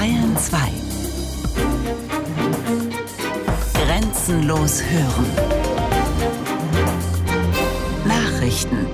Bayern 2. Grenzenlos hören. Nachrichten.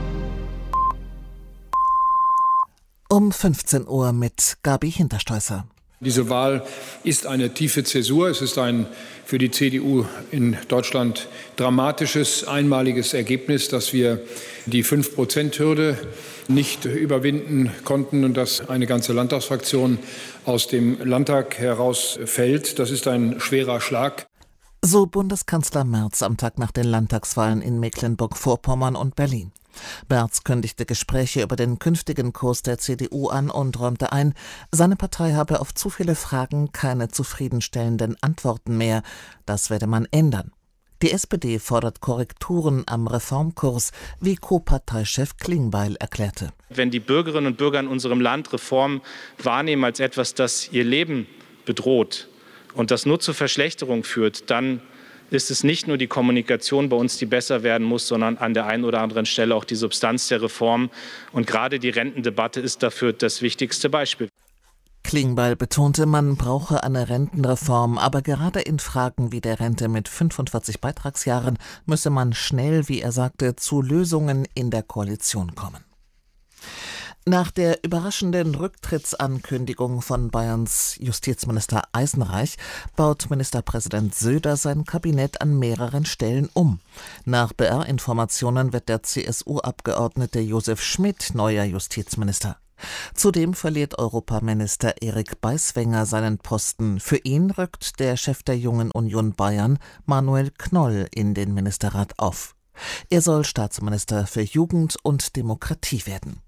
Um 15 Uhr mit Gabi Hinterstoesser. Diese Wahl ist eine tiefe Zäsur. Es ist ein für die CDU in Deutschland dramatisches, einmaliges Ergebnis, dass wir die 5%-Hürde nicht überwinden konnten und dass eine ganze Landtagsfraktion aus dem Landtag herausfällt. Das ist ein schwerer Schlag. So Bundeskanzler Merz am Tag nach den Landtagswahlen in Mecklenburg-Vorpommern und Berlin. Merz kündigte Gespräche über den künftigen Kurs der CDU an und räumte ein, seine Partei habe auf zu viele Fragen keine zufriedenstellenden Antworten mehr. Das werde man ändern. Die SPD fordert Korrekturen am Reformkurs, wie Co-Parteichef Klingbeil erklärte. Wenn die Bürgerinnen und Bürger in unserem Land Reform wahrnehmen als etwas, das ihr Leben bedroht und das nur zur Verschlechterung führt, dann ist es nicht nur die Kommunikation bei uns, die besser werden muss, sondern an der einen oder anderen Stelle auch die Substanz der Reform. Und gerade die Rentendebatte ist dafür das wichtigste Beispiel. Klingbeil betonte, man brauche eine Rentenreform, aber gerade in Fragen wie der Rente mit 45 Beitragsjahren müsse man schnell, wie er sagte, zu Lösungen in der Koalition kommen. Nach der überraschenden Rücktrittsankündigung von Bayerns Justizminister Eisenreich baut Ministerpräsident Söder sein Kabinett an mehreren Stellen um. Nach BR-Informationen wird der CSU-Abgeordnete Josef Schmidt neuer Justizminister. Zudem verliert Europaminister Erik Beiswenger seinen Posten. Für ihn rückt der Chef der Jungen Union Bayern, Manuel Knoll, in den Ministerrat auf. Er soll Staatsminister für Jugend und Demokratie werden.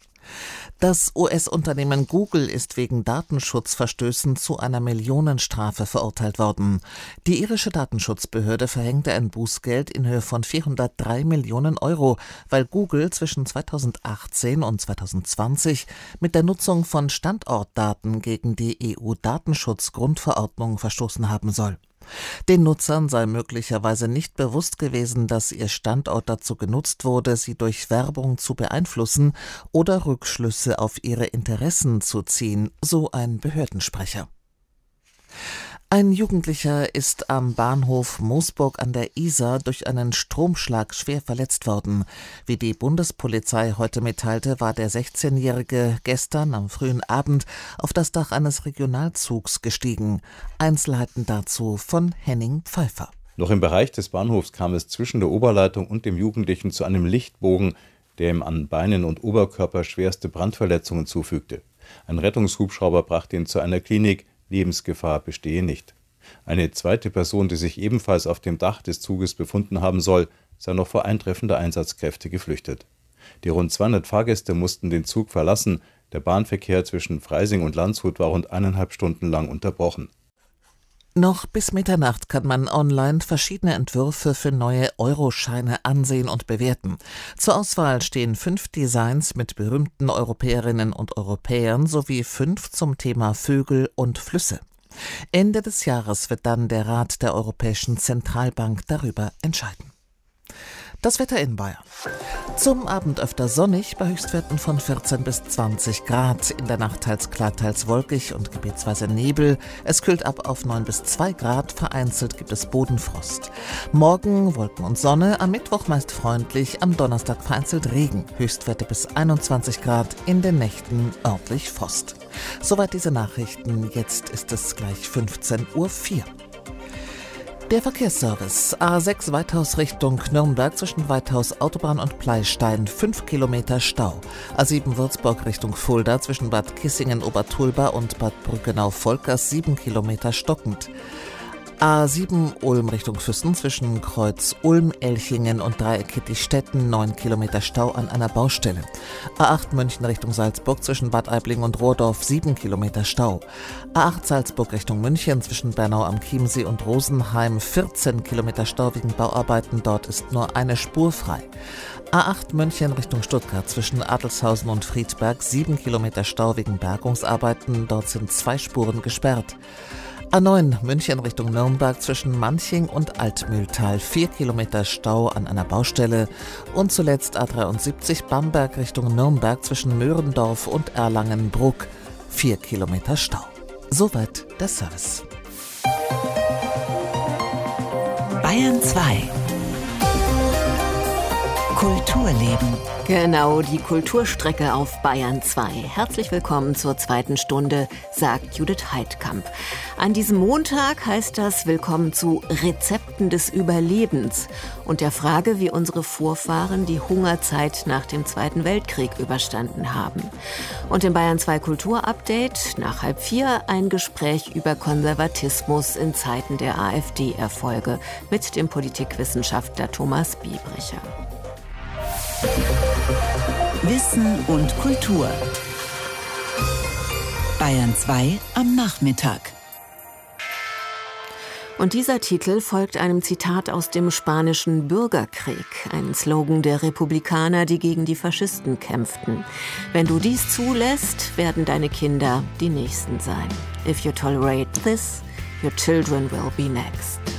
Das US-Unternehmen Google ist wegen Datenschutzverstößen zu einer Millionenstrafe verurteilt worden. Die irische Datenschutzbehörde verhängte ein Bußgeld in Höhe von 403 Millionen Euro, weil Google zwischen 2018 und 2020 mit der Nutzung von Standortdaten gegen die EU-Datenschutzgrundverordnung verstoßen haben soll. Den Nutzern sei möglicherweise nicht bewusst gewesen, dass ihr Standort dazu genutzt wurde, sie durch Werbung zu beeinflussen oder Rückschlüsse auf ihre Interessen zu ziehen, so ein Behördensprecher. Ein Jugendlicher ist am Bahnhof Moosburg an der Isar durch einen Stromschlag schwer verletzt worden. Wie die Bundespolizei heute mitteilte, war der 16-Jährige gestern am frühen Abend auf das Dach eines Regionalzugs gestiegen. Einzelheiten dazu von Henning Pfeiffer. Noch im Bereich des Bahnhofs kam es zwischen der Oberleitung und dem Jugendlichen zu einem Lichtbogen, der ihm an Beinen und Oberkörper schwerste Brandverletzungen zufügte. Ein Rettungshubschrauber brachte ihn zu einer Klinik. Lebensgefahr bestehe nicht. Eine zweite Person, die sich ebenfalls auf dem Dach des Zuges befunden haben soll, sei noch vor Eintreffen der Einsatzkräfte geflüchtet. Die rund 200 Fahrgäste mussten den Zug verlassen. Der Bahnverkehr zwischen Freising und Landshut war rund 1,5 Stunden lang unterbrochen. Noch bis Mitternacht kann man online verschiedene Entwürfe für neue Euroscheine ansehen und bewerten. Zur Auswahl stehen 5 Designs mit berühmten Europäerinnen und Europäern sowie 5 zum Thema Vögel und Flüsse. Ende des Jahres wird dann der Rat der Europäischen Zentralbank darüber entscheiden. Das Wetter in Bayern. Zum Abend öfter sonnig, bei Höchstwerten von 14 bis 20 Grad. In der Nacht teils klar, teils wolkig und gebietsweise Nebel. Es kühlt ab auf 9 bis 2 Grad, vereinzelt gibt es Bodenfrost. Morgen Wolken und Sonne, am Mittwoch meist freundlich, am Donnerstag vereinzelt Regen. Höchstwerte bis 21 Grad, in den Nächten örtlich Frost. Soweit diese Nachrichten, jetzt ist es gleich 15:04 Uhr. Der Verkehrsservice. A6 Weithaus Richtung Nürnberg zwischen Weithaus Autobahn und Pleistein 5 Kilometer Stau. A7 Würzburg Richtung Fulda zwischen Bad Kissingen-Obertulba und Bad Brückenau-Volkers 7 Kilometer stockend. A7 Ulm Richtung Füssen zwischen Kreuz Ulm, Elchingen und Dreieck Hittichstetten 9 Kilometer Stau an einer Baustelle. A8 München Richtung Salzburg zwischen Bad Aibling und Rohrdorf 7 Kilometer Stau. A8 Salzburg Richtung München zwischen Bernau am Chiemsee und Rosenheim 14 Kilometer Stau wegen Bauarbeiten, dort ist nur eine Spur frei. A8 München Richtung Stuttgart zwischen Adelshausen und Friedberg 7 Kilometer Stau wegen Bergungsarbeiten, dort sind 2 Spuren gesperrt. A9 München Richtung Nürnberg zwischen Manching und Altmühltal 4 Kilometer Stau an einer Baustelle und zuletzt A73 Bamberg Richtung Nürnberg zwischen Möhrendorf und Erlangen-Bruck 4 Kilometer Stau. Soweit der Service. Bayern 2. Kulturleben. Genau, die Kulturstrecke auf Bayern 2. Herzlich willkommen zur zweiten Stunde, sagt Judith Heidkamp. An diesem Montag heißt das Willkommen zu Rezepten des Überlebens und der Frage, wie unsere Vorfahren die Hungerzeit nach dem Zweiten Weltkrieg überstanden haben. Und im Bayern 2 Kulturupdate nach 3:30 ein Gespräch über Konservatismus in Zeiten der AfD-Erfolge mit dem Politikwissenschaftler Thomas Biebricher. Wissen und Kultur. Bayern 2 am Nachmittag. Und dieser Titel folgt einem Zitat aus dem spanischen Bürgerkrieg, ein Slogan der Republikaner, die gegen die Faschisten kämpften. Wenn du dies zulässt, werden deine Kinder die Nächsten sein. If you tolerate this, your children will be next.